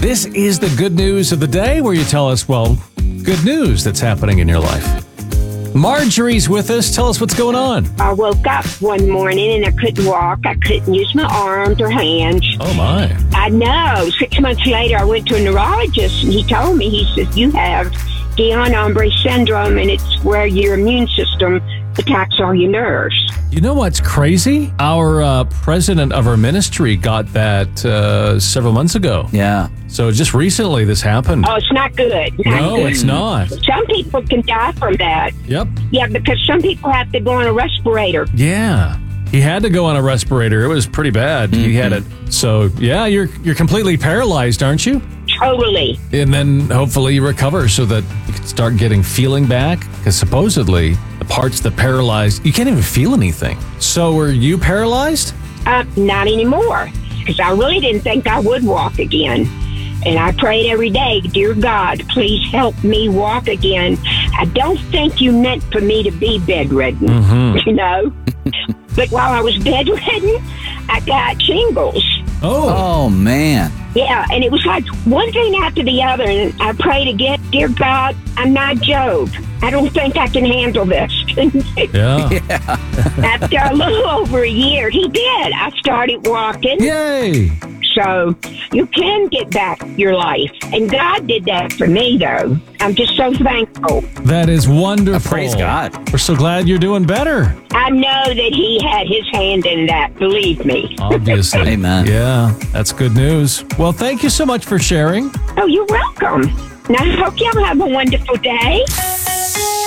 This is the good news of the day where you tell us, well, good news that's happening in your life. Marjorie's with us. Tell us what's going on. I woke up one morning and I couldn't walk. I couldn't use my arms or hands. Oh, my. I know. 6 months later, I went to a neurologist and he told me, he says, you have Guillain-Barré syndrome, and it's where your immune system attacks all your nerves. You know what's crazy? Our president of our ministry got that several months ago. Yeah. So just recently this happened. Oh, it's not good. No, it's not. Some people can die from that. Yep. Yeah, because some people have to go on a respirator. Yeah. He had to go on a respirator. It was pretty bad. He had it. So, yeah, you're completely paralyzed, aren't you? Totally. And then hopefully you recover so that you can start getting feeling back. Because supposedly the parts that paralyzed, you can't even feel anything. So were you paralyzed? Not anymore. Because I really didn't think I would walk again. And I prayed every day, dear God, please help me walk again. I don't think you meant for me to be bedridden, you know? But while I was bedridden, I got shingles. Oh, man. Yeah, and it was like one thing after the other, and I prayed again, dear God, I'm not Job. I don't think I can handle this. Yeah. After a little over a year, he did. I started walking. Yay. So you can get back your life. And God did that for me, though. I'm just so thankful. That is wonderful. Praise God. We're so glad you're doing better. I know that he had his hand in that, believe me. Obviously. Amen. Yeah, that's good news. Well, thank you so much for sharing. Oh, you're welcome. And I hope y'all have a wonderful day.